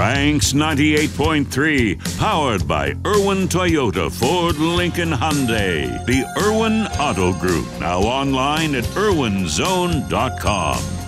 Frank's 98.3, powered by Irwin Toyota, Ford, Lincoln, Hyundai. The Irwin Auto Group, now online at irwinzone.com.